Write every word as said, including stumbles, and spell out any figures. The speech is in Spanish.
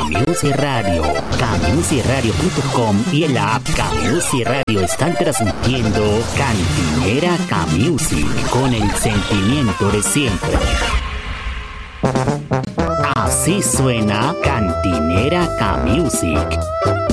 K-Music Radio, K Music Radio punto com y en la app K-Music Radio están transmitiendo Cantinera K-Music con el sentimiento de siempre. Así suena Cantinera K-Music.